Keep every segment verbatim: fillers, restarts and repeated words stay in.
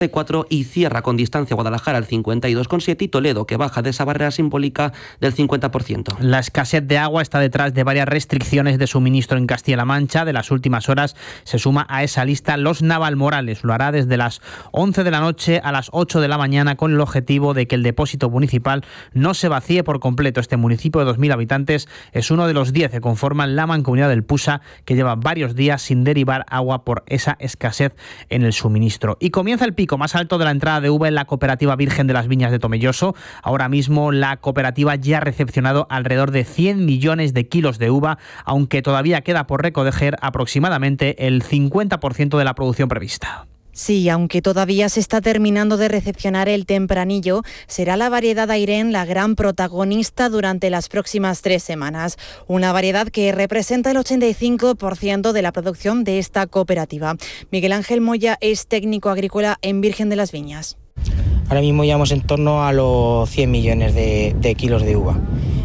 cuatro y cierra con distancia Guadalajara al cincuenta y dos coma siete y Toledo, que baja de esa barrera simbólica del cincuenta por ciento. La escasez de agua está detrás de varias restricciones de suministro en Castilla-La Mancha. De las últimas horas se suma a esa lista Los Navalmorales. Lo hará desde las once de la noche a las ocho de la mañana con el objetivo de que el depósito municipal no se vacíe por completo. Este municipio de dos mil habitantes es uno de los diez que conforman la Mancomunidad del Pusa, que lleva varios días sin derivar agua por esa escasez en el suministro. Y comienza el pico más alto de la entrada de uva en la Cooperativa Virgen de las Viñas de Tomelloso. Ahora mismo la cooperativa ya ha recepcionado alrededor de cien millones de kilos de uva, aunque todavía queda por recoger aproximadamente el cincuenta por ciento de la producción prevista. Sí, aunque todavía se está terminando de recepcionar el tempranillo, será la variedad Airén la gran protagonista durante las próximas tres semanas. Una variedad que representa el ochenta y cinco por ciento de la producción de esta cooperativa. Miguel Ángel Moya es técnico agrícola en Virgen de las Viñas. Ahora mismo llevamos en torno a los cien millones de, de kilos de uva.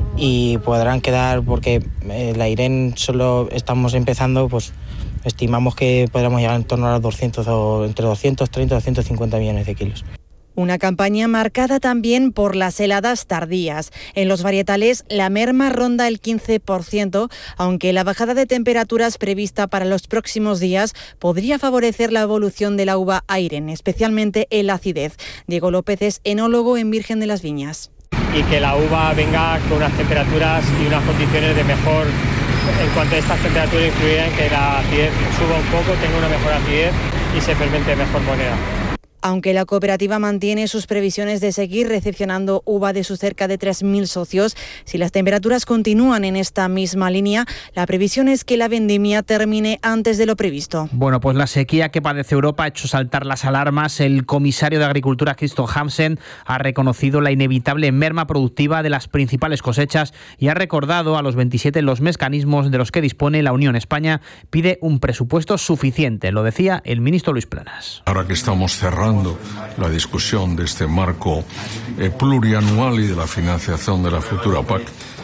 Y podrán quedar, porque el Airén solo estamos empezando, pues estimamos que podremos llegar en torno a los doscientos o entre doscientos treinta y doscientos cincuenta millones de kilos. Una campaña marcada también por las heladas tardías. En los varietales la merma ronda el quince por ciento, aunque la bajada de temperaturas prevista para los próximos días podría favorecer la evolución de la uva Airén, especialmente en la acidez. Diego López es enólogo en Virgen de las Viñas. Y que la uva venga con unas temperaturas y unas condiciones de mejor. En cuanto a estas temperaturas influyen que la acidez suba un poco, tenga una mejor acidez y se fermente de mejor manera. Aunque la cooperativa mantiene sus previsiones de seguir recepcionando uva de sus cerca de tres mil socios, si las temperaturas continúan en esta misma línea, la previsión es que la vendimia termine antes de lo previsto. Bueno, pues la sequía que padece Europa ha hecho saltar las alarmas. El comisario de Agricultura, Christoph Hansen, ha reconocido la inevitable merma productiva de las principales cosechas y ha recordado a los veintisiete los mecanismos de los que dispone la Unión. España pide un presupuesto suficiente, lo decía el ministro Luis Planas. Ahora que estamos cerrando la discusión de este marco eh, plurianual y de la financiación de la futura P A C,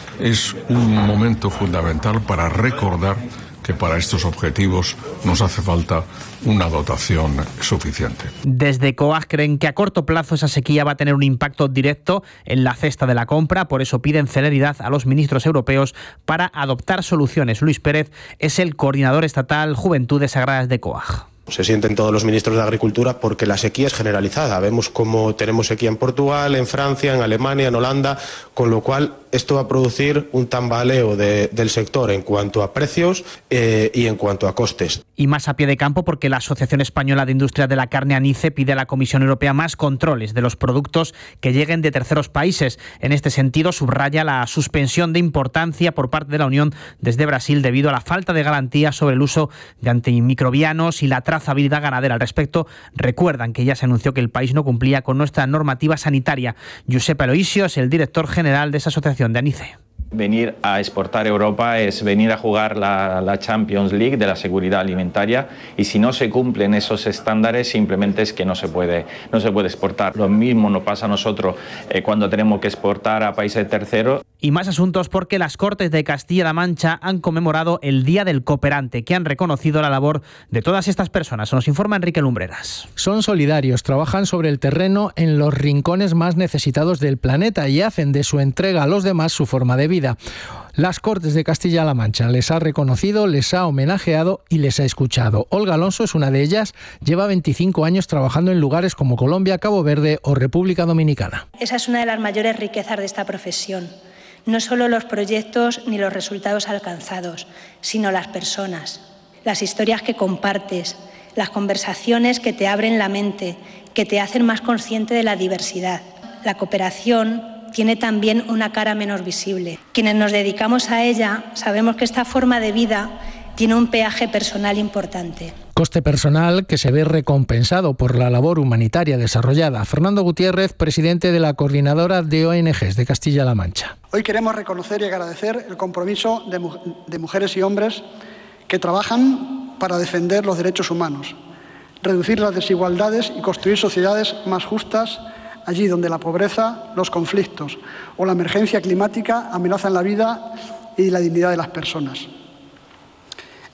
es un momento fundamental para recordar que para estos objetivos nos hace falta una dotación suficiente. Desde COAG creen que a corto plazo esa sequía va a tener un impacto directo en la cesta de la compra, por eso piden celeridad a los ministros europeos para adoptar soluciones. Luis Pérez es el coordinador estatal Juventudes Agrarias de COAG. Se sienten todos los ministros de Agricultura porque la sequía es generalizada. Vemos cómo tenemos sequía en Portugal, en Francia, en Alemania, en Holanda, con lo cual esto va a producir un tambaleo de, del sector en cuanto a precios eh, y en cuanto a costes. Y más a pie de campo porque la Asociación Española de Industria de la Carne, ANICE, pide a la Comisión Europea más controles de los productos que lleguen de terceros países. En este sentido, subraya la suspensión de importancia por parte de la Unión desde Brasil debido a la falta de garantía sobre el uso de antimicrobianos y la trazabilidad ganadera. Al respecto, recuerdan que ya se anunció que el país no cumplía con nuestra normativa sanitaria. Giuseppe Aloisio es el director general de esa asociación de ANICE. Venir a exportar a Europa es venir a jugar la, la Champions League de la seguridad alimentaria, y si no se cumplen esos estándares simplemente es que no se puede, no se puede exportar. Lo mismo nos pasa a nosotros eh, cuando tenemos que exportar a países terceros. Y más asuntos porque las Cortes de Castilla-La Mancha han conmemorado el Día del Cooperante, que han reconocido la labor de todas estas personas. Nos informa Enrique Lumbreras. Son solidarios, trabajan sobre el terreno en los rincones más necesitados del planeta y hacen de su entrega a los demás su forma de vida. Las Cortes de Castilla-La Mancha les ha reconocido, les ha homenajeado y les ha escuchado. Olga Alonso es una de ellas, lleva veinticinco años trabajando en lugares como Colombia, Cabo Verde o República Dominicana. Esa es una de las mayores riquezas de esta profesión. No solo los proyectos ni los resultados alcanzados, sino las personas, las historias que compartes, las conversaciones que te abren la mente, que te hacen más consciente de la diversidad. La cooperación tiene también una cara menos visible. Quienes nos dedicamos a ella sabemos que esta forma de vida tiene un peaje personal importante. Coste personal que se ve recompensado por la labor humanitaria desarrollada. Fernando Gutiérrez, presidente de la Coordinadora de O N Ges de Castilla-La Mancha. Hoy queremos reconocer y agradecer el compromiso de, mu- de mujeres y hombres que trabajan para defender los derechos humanos, reducir las desigualdades y construir sociedades más justas allí donde la pobreza, los conflictos o la emergencia climática amenazan la vida y la dignidad de las personas.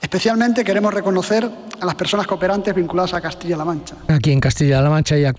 Especialmente queremos reconocer a las personas cooperantes vinculadas a Castilla-La Mancha. Aquí en Castilla-La Mancha hay